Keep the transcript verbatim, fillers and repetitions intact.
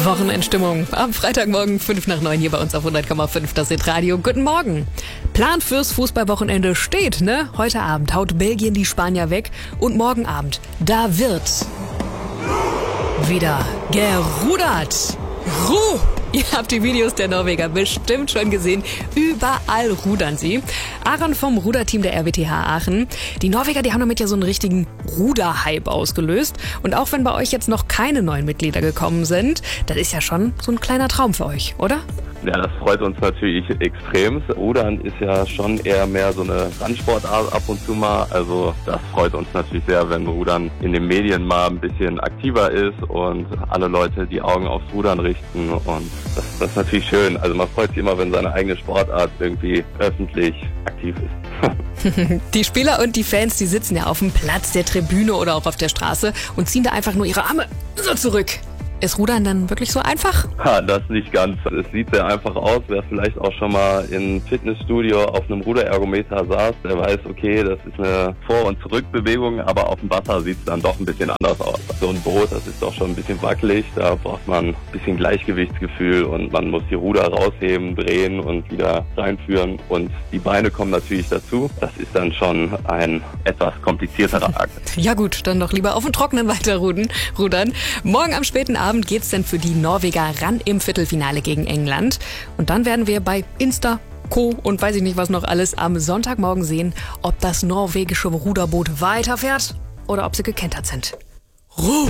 Wochenendstimmung am Freitagmorgen fünf nach neun hier bei uns auf hundert Komma fünf, das ist Radio. Guten Morgen. Plan fürs Fußballwochenende steht, ne? Heute Abend haut Belgien die Spanier weg und morgen Abend, da wird wieder gerudert. Ruh! Ihr habt die Videos der Norweger bestimmt schon gesehen. Überall rudern sie. Aaron vom Ruderteam der R W T H Aachen. Die Norweger, die haben damit ja so einen richtigen Ruderhype ausgelöst. Und auch wenn bei euch jetzt noch keine neuen Mitglieder gekommen sind, das ist ja schon so ein kleiner Traum für euch, oder? Ja, das freut uns natürlich extrem. Rudern ist ja schon eher mehr so eine Randsportart ab und zu mal. Also das freut uns natürlich sehr, wenn Rudern in den Medien mal ein bisschen aktiver ist und alle Leute die Augen aufs Rudern richten. Und das, das ist natürlich schön. Also man freut sich immer, wenn seine eigene Sportart irgendwie öffentlich aktiv ist. Die Spieler und die Fans, die sitzen ja auf dem Platz, der Tribüne oder auch auf der Straße und ziehen da einfach nur ihre Arme so zurück. Ist Rudern dann wirklich so einfach? Ha, das nicht ganz. Es sieht sehr einfach aus. Wer vielleicht auch schon mal im Fitnessstudio auf einem Ruderergometer saß, der weiß, okay, das ist eine Vor- und Zurückbewegung, aber auf dem Wasser sieht es dann doch ein bisschen anders aus. So ein Boot, das ist doch schon ein bisschen wackelig. Da braucht man ein bisschen Gleichgewichtsgefühl und man muss die Ruder rausheben, drehen und wieder reinführen. Und die Beine kommen natürlich dazu. Das ist dann schon ein etwas komplizierterer Akt. Ja gut, dann doch lieber auf dem Trockenen weiter rudern. Morgen am späten Abend geht's denn für die Norweger ran im Viertelfinale gegen England. Und dann werden wir bei Insta, Co. und weiß ich nicht was noch alles am Sonntagmorgen sehen, ob das norwegische Ruderboot weiterfährt oder ob sie gekentert sind. Ruh!